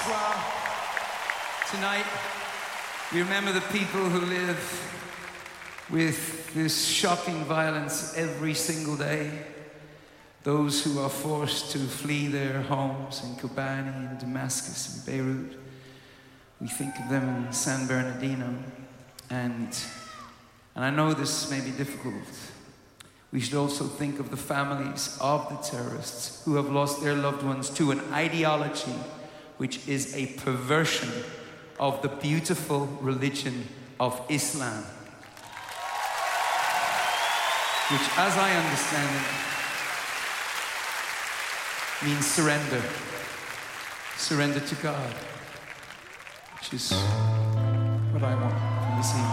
Bonsoir. Tonight, we remember the people who live with this shocking violence every single day. Those who are forced to flee their homes in Kobani, in Damascus, in Beirut. We think of them in San Bernardino. And I know this may be difficult. We should also think of the families of the terrorists who have lost their loved ones to an ideology which is a perversion of the beautiful religion of Islam. Which, as I understand it, means surrender. Surrender to God. Which is what I want from this evening.